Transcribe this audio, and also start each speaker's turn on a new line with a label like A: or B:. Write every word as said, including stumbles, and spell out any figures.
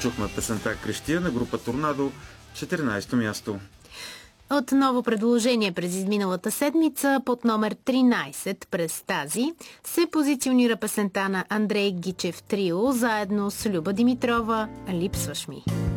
A: Чухме песента Крещия на група Торнадо, четиринайсето място.
B: От ново предложение през изминалата седмица под номер тринайсет през тази се позиционира песента на Андрей Гичев Трио заедно с Люба Димитрова «Липсваш ми».